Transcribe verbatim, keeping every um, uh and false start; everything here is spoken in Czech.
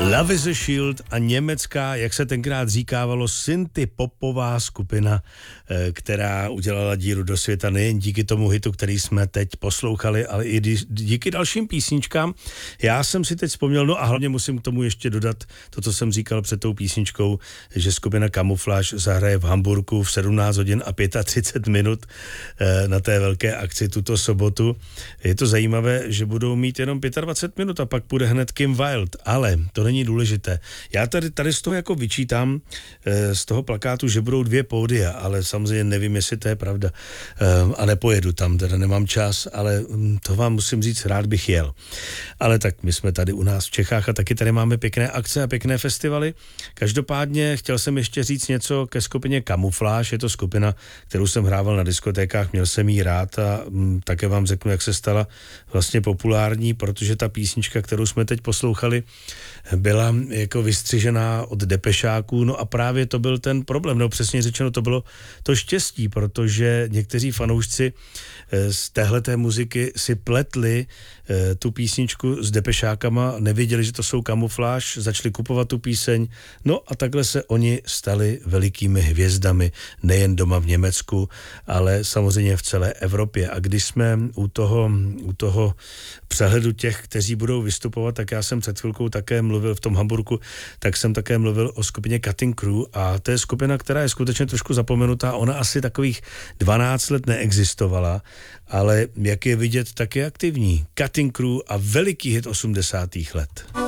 Love is a Shield a německá, jak se tenkrát říkávalo, synthpopová skupina, která udělala díru do světa nejen díky tomu hitu, který jsme teď poslouchali, ale i díky dalším písničkám. Já jsem si teď vzpomněl, no a hlavně musím k tomu ještě dodat to, co jsem říkal před tou písničkou, že skupina Camouflage zahraje v Hamburku v sedmnáct hodin a třicet pět minut na té velké akci tuto sobotu. Je to zajímavé, že budou mít jenom dvacet pět minut a pak půjde hned Kim Wilde, ale to není důležité. Já tady, tady z toho jako vyčítám z toho plakátu, že budou dvě pódia, ale samozřejmě nevím, jestli to je pravda. A nepojedu tam, teda nemám čas, ale to vám musím říct, rád bych jel. Ale tak my jsme tady u nás v Čechách a taky tady máme pěkné akce a pěkné festivaly. Každopádně chtěl jsem ještě říct něco ke skupině Camouflage. Je to skupina, kterou jsem hrával na diskotékách, měl jsem jí rád a m, také vám řeknu, jak se stala vlastně populární, protože ta písnička, kterou jsme teď poslouchali, byla jako vystřižená od depešáků, no a právě to byl ten problém, no přesně řečeno to bylo to štěstí, protože někteří fanoušci z téhleté muziky si pletli tu písničku s depešákama, nevěděli, že to jsou Camouflage, začali kupovat tu píseň, no a takhle se oni stali velikými hvězdami, nejen doma v Německu, ale samozřejmě v celé Evropě. A když jsme u toho, u toho přehledu těch, kteří budou vystupovat, tak já jsem před chvilkou také mluvil v tom Hamburku, tak jsem také mluvil o skupině Cutting Crew a to je skupina, která je skutečně trošku zapomenutá, ona asi takových dvanáct let neexistovala, ale jak je vidět, tak je aktivní. Cutting Crew a veliký hit osmdesátých let.